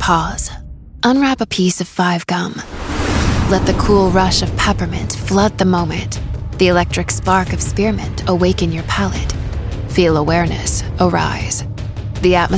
Pause. Unwrap a piece of 5 gum. Let the cool rush of peppermint flood the moment. The electric spark of spearmint awaken your palate. Feel awareness arise. The atmosphere